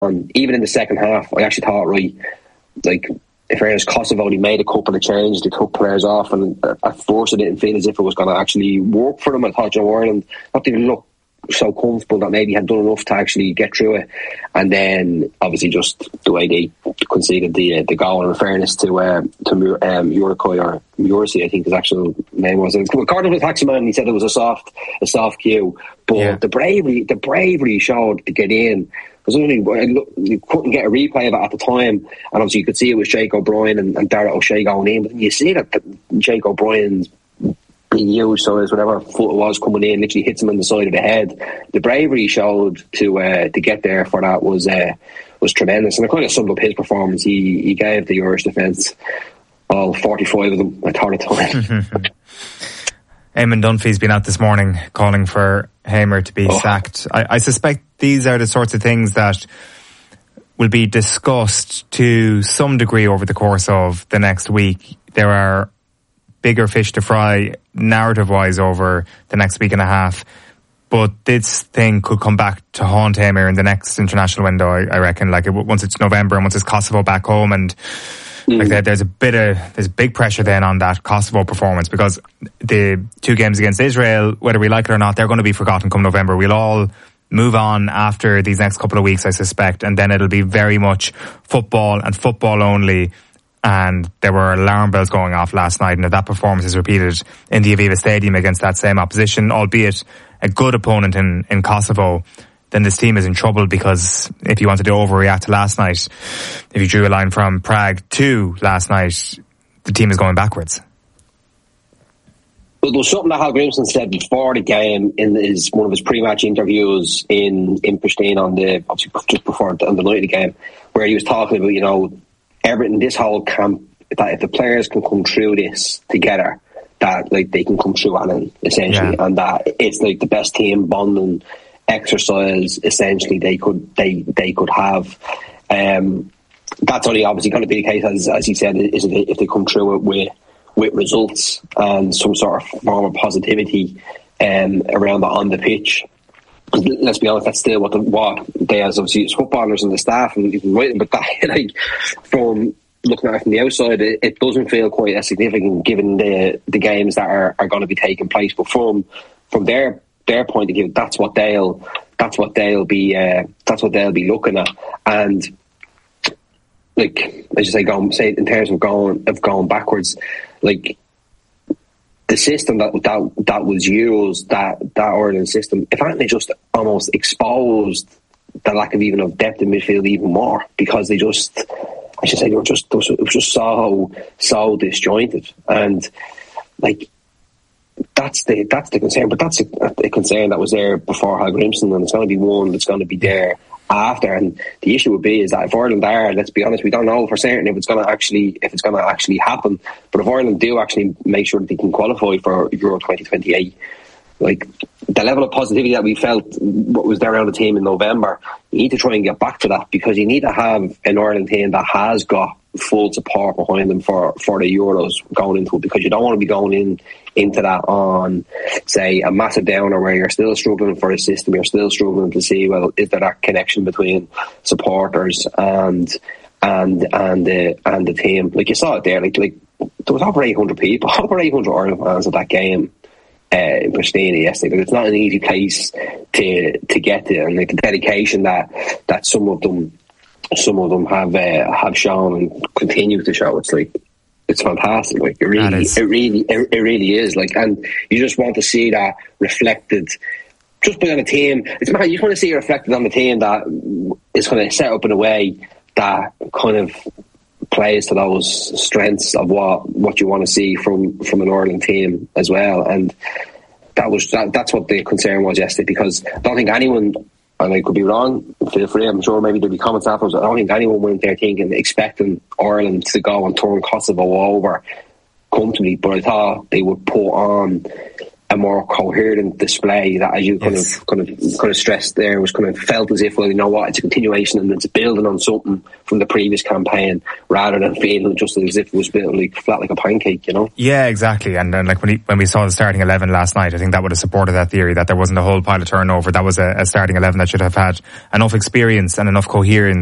even in the second half, I actually thought, right, like, in fairness, Kosovo only made a couple of changes. They took players off, and at first I didn't feel as if it was going to actually work for them. I thought Ireland not even look so comfortable that maybe had done enough to actually get through it. And then obviously just the way they conceded the goal, in fairness to Uruguay, or Mursi, I think his actual name was. According to the taximan, he said it was a soft cue, but the bravery he showed to get in. Because you couldn't get a replay of it at the time, and obviously you could see it was Jake O'Brien and Dara O'Shea going in, but you see that Jake O'Brien's being used, so as whatever foot it was coming in, literally hits him on the side of the head. The bravery he showed to get there for that was tremendous, and it kind of summed up his performance. He gave the Irish defence all 45 of them, I thought, at time. Eamon Dunphy's been out this morning calling for Hamer to be sacked. I suspect these are the sorts of things that will be discussed to some degree over the course of the next week. There are bigger fish to fry narrative-wise over the next week and a half, but this thing could come back to haunt Hamer in the next international window, I reckon. Like, once it's November and once it's Kosovo back home, and like there's big pressure then on that Kosovo performance, because the two games against Israel, whether we like it or not, they're going to be forgotten come November. We'll all move on after these next couple of weeks, I suspect, and then it'll be very much football and football only. And there were alarm bells going off last night, and if that performance is repeated in the Aviva Stadium against that same opposition, albeit a good opponent in Kosovo, then this team is in trouble. Because if you wanted to overreact to last night, if you drew a line from Prague to last night, the team is going backwards. Well, there was something that Hal Grimson said before the game in one of his pre-match interviews in Pristina obviously just before on the night of the game, where he was talking about, everything, this whole camp, that if the players can come through this together, that like they can come through anything, essentially, and that it's like the best team bonding exercise essentially they could have. That's only obviously going to be the case, as he said, is if they come through it with results and some sort of form of positivity around on the pitch. Let's be honest, that's still what they, as obviously as footballers and the staff and even waiting, but that, like, from looking at it from the outside, it doesn't feel quite as significant given the games that are going to be taking place. But from their point of view, that's what they'll be looking at. And like, as you say, in terms of going backwards, like, the system that was used, that Ireland system, if anything, it just almost exposed the lack of even of depth in midfield even more, because they just, I should say, it was just so disjointed. And like, that's the concern, but that's a concern that was there before Hal Grimson, and it's going to be one that's going to be there after. And the issue would be is that if Ireland are, let's be honest, we don't know for certain if it's going to actually happen, but if Ireland do actually make sure that they can qualify for Euro 2028, like, the level of positivity that we felt what was there around the team in November, you need to try and get back to that, because you need to have an Ireland team that has got full support behind them for the Euros going into it, because you don't want to be going into that on, say, a massive downer where you're still struggling for a system, you're still struggling to see, well, is there that connection between supporters and the team? Like, you saw it there, like there was over 800 people, over 800 Ireland fans at that game in Pristina yesterday. Like, it's not an easy place to get to, and like the dedication that some of them have shown and continue to show, it's fantastic. Like, it really is. Like, and you just want to see that reflected just by on a team. You just want to see it reflected on the team that is kind of set up in a way that kind of plays to those strengths of what you want to see from an Ireland team as well. And that's what the concern was yesterday, because I don't think anyone, and I could be wrong, feel free, I'm sure maybe there'll be comments afterwards, I don't think anyone went there expecting Ireland to go and turn Kosovo over comfortably, but I thought they would put on a more coherent display that, as you kind of stressed there, was kind of felt as if, well, you know what, it's a continuation and it's building on something from the previous campaign, rather than feeling just as if it was built like flat like a pancake, you know? Yeah, exactly. And then, like, when we saw the starting 11 last night, I think that would have supported that theory, that there wasn't a whole pile of turnover. That was a starting 11 that should have had enough experience and enough coherence